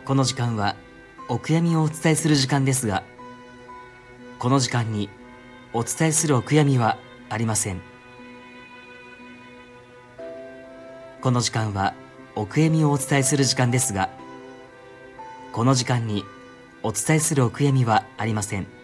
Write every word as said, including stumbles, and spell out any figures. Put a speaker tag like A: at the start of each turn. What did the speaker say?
A: この時間はお悔やみをお伝えする時間ですが、この時間にお伝えするお悔やみはありません。この時間はお悔やみをお伝えする時間ですが、この時間にお伝えするお悔やみはありません。